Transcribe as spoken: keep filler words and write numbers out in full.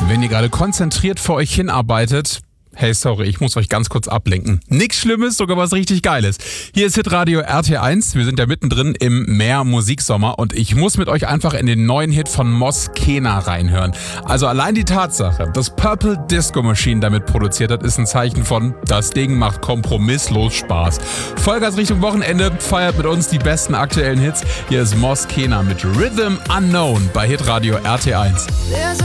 Wenn ihr gerade konzentriert vor euch hinarbeitet, hey, sorry, ich muss euch ganz kurz ablenken. Nichts Schlimmes, sogar was richtig Geiles. Hier ist Hitradio R T eins. Wir sind ja mittendrin im Meer Musiksommer und ich muss mit euch einfach in den neuen Hit von Moskena reinhören. Also allein die Tatsache, dass Purple Disco Machine damit produziert hat, ist ein Zeichen von, das Ding macht kompromisslos Spaß. Vollgas Richtung Wochenende, feiert mit uns die besten aktuellen Hits. Hier ist Moskena mit Rhythm Unknown bei Hitradio R T eins.